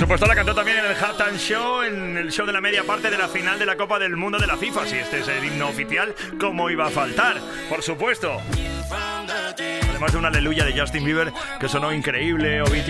supuesto la cantó también en el Halftime Show, en el show de la media parte de la final de la Copa del Mundo de la FIFA. Si este es el himno oficial, ¿cómo iba a faltar? Por supuesto. Además de una aleluya de Justin Bieber que sonó increíble, o BTS